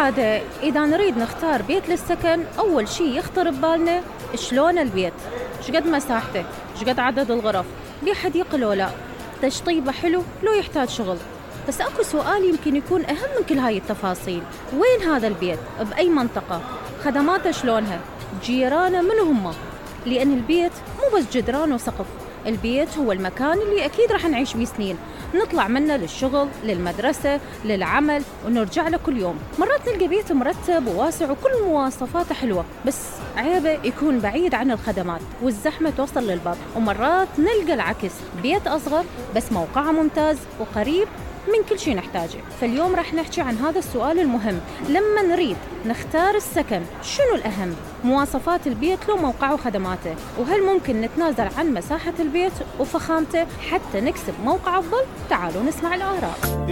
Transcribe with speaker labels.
Speaker 1: بالعادة إذا نريد نختار بيت للسكن أول شي يخطر ببالنا شلون البيت، شقد مساحته، شقد عدد الغرف، بيه حديقة لو لا، تشطيبه حلو لو يحتاج شغل. بس أكو سؤال يمكن يكون أهم من كل هاي التفاصيل، وين هذا البيت؟ بأي منطقة؟ خدماته شلونها؟ جيرانه من هم؟ لأن البيت مو بس جدران وسقف، البيت هو المكان اللي أكيد رح نعيش بيه سنين، نطلع منه للشغل، للمدرسة، للعمل، ونرجع له كل يوم. مرات نلقى بيت مرتب وواسع وكل مواصفاته حلوة، بس عيبه يكون بعيد عن الخدمات والزحمة توصل للباب. ومرات نلقى العكس، بيت أصغر بس موقعه ممتاز وقريب من كل شيء نحتاجه. فاليوم رح نحكي عن هذا السؤال المهم، لما نريد نختار السكن شنو الأهم؟ مواصفات البيت لو موقعه وخدماته؟ وهل ممكن نتنازل عن مساحة البيت وفخامته حتى نكسب موقع أفضل؟ تعالوا نسمع الآراء.